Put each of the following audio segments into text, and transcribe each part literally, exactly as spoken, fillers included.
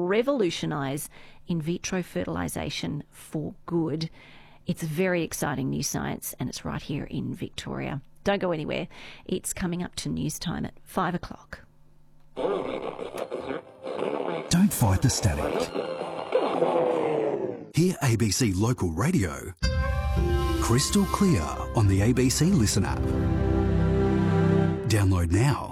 revolutionise in vitro fertilisation for good. It's very exciting new science, and it's right here in Victoria. Don't go anywhere. It's coming up to news time at five o'clock. Don't fight the static. Hear A B C Local Radio crystal clear on the A B C Listen app. Download now.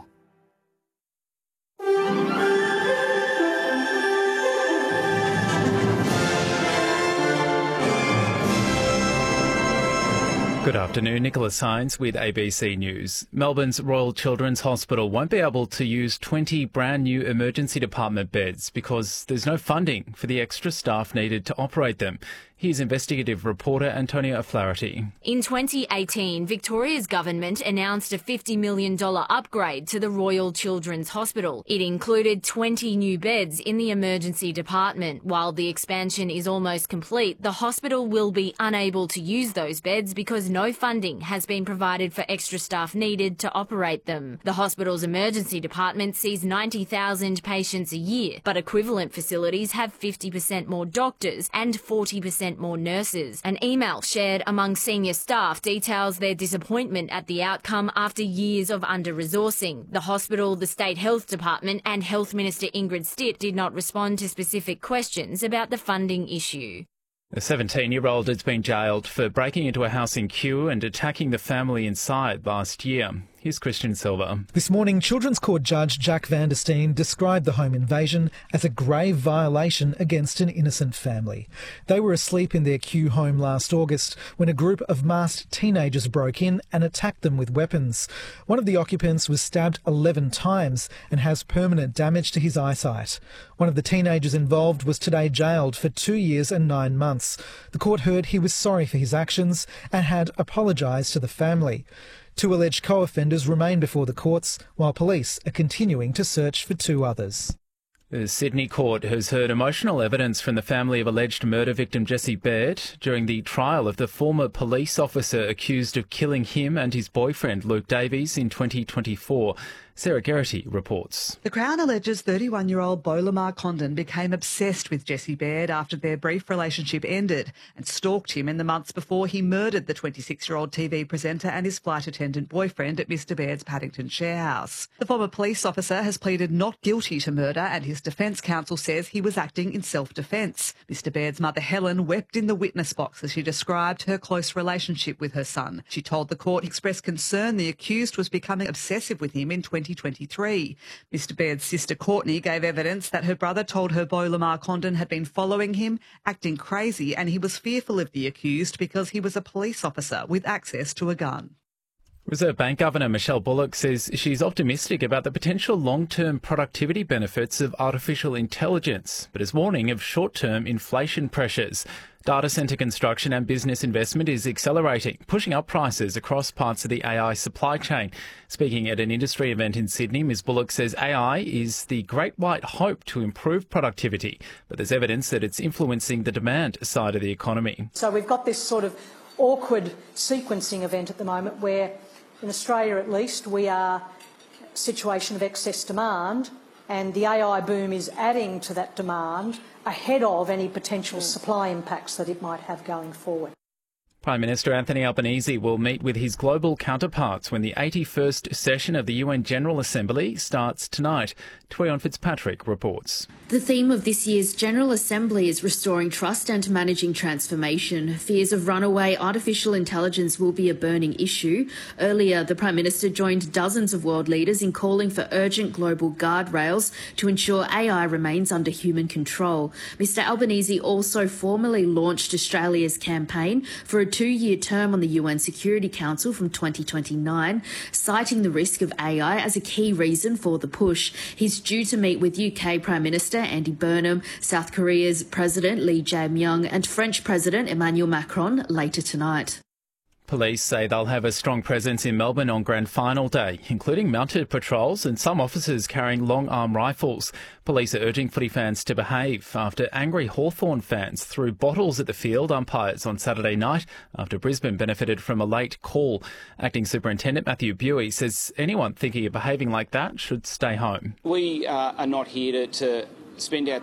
Good afternoon, Nicholas Hines with A B C News. Melbourne's Royal Children's Hospital won't be able to use twenty brand new emergency department beds because there's no funding for the extra staff needed to operate them. Here's investigative reporter Antonia O'Flaherty. In twenty eighteen, Victoria's government announced a fifty million dollars upgrade to the Royal Children's Hospital. It included twenty new beds in the emergency department. While the expansion is almost complete, the hospital will be unable to use those beds because no funding has been provided for extra staff needed to operate them. The hospital's emergency department sees ninety thousand patients a year, but equivalent facilities have fifty percent more doctors and forty percent more nurses. An email shared among senior staff details their disappointment at the outcome after years of under-resourcing. The hospital, the State Health Department and Health Minister Ingrid Stitt did not respond to specific questions about the funding issue. A seventeen-year-old has been jailed for breaking into a house in Kew and attacking the family inside last year. Here's Christian Silva. This morning, Children's Court Judge Jack Van der Steen described the home invasion as a grave violation against an innocent family. They were asleep in their Kew home last August when a group of masked teenagers broke in and attacked them with weapons. One of the occupants was stabbed eleven times and has permanent damage to his eyesight. One of the teenagers involved was today jailed for two years and nine months. The court heard he was sorry for his actions and had apologised to the family. Two alleged co-offenders remain before the courts, while police are continuing to search for two others. The Sydney court has heard emotional evidence from the family of alleged murder victim Jesse Baird during the trial of the former police officer accused of killing him and his boyfriend Luke Davies in twenty twenty-four. Sarah Geraghty reports. The Crown alleges thirty-one-year-old Beau Lamar Condon became obsessed with Jesse Baird after their brief relationship ended and stalked him in the months before he murdered the twenty-six-year-old T V presenter and his flight attendant boyfriend at Mr Baird's Paddington share house. The former police officer has pleaded not guilty to murder and his defence counsel says he was acting in self-defence. Mr Baird's mother Helen wept in the witness box as she described her close relationship with her son. She told the court he expressed concern the accused was becoming obsessive with him in twenty twenty-three. Mr Baird's sister Courtney gave evidence that her brother told her Beau Lamar Condon had been following him, acting crazy, and he was fearful of the accused because he was a police officer with access to a gun. Reserve Bank Governor Michelle Bullock says she's optimistic about the potential long-term productivity benefits of artificial intelligence, but is warning of short-term inflation pressures. Data centre construction and business investment is accelerating, pushing up prices across parts of the A I supply chain. Speaking at an industry event in Sydney, Miz Bullock says A I is the great white hope to improve productivity, but there's evidence that it's influencing the demand side of the economy. So we've got this sort of awkward sequencing event at the moment where, in Australia at least, we are in a situation of excess demand, and the A I boom is adding to that demand ahead of any potential supply impacts that it might have going forward. Prime Minister Anthony Albanese will meet with his global counterparts when the eighty-first session of the U N General Assembly starts tonight. Tuion Fitzpatrick reports. The theme of this year's General Assembly is restoring trust and managing transformation. Fears of runaway artificial intelligence will be a burning issue. Earlier, the Prime Minister joined dozens of world leaders in calling for urgent global guardrails to ensure A I remains under human control. Mr Albanese also formally launched Australia's campaign for a two-year term on the U N Security Council from twenty twenty-nine, citing the risk of A I as a key reason for the push. He's due to meet with U K Prime Minister Andy Burnham, South Korea's President Lee Jae-myung and French President Emmanuel Macron later tonight. Police say they'll have a strong presence in Melbourne on Grand Final Day, including mounted patrols and some officers carrying long-arm rifles. Police are urging footy fans to behave after angry Hawthorn fans threw bottles at the field umpires on Saturday night after Brisbane benefited from a late call. Acting Superintendent Matthew Buey says anyone thinking of behaving like that should stay home. We uh, are not here to, to spend our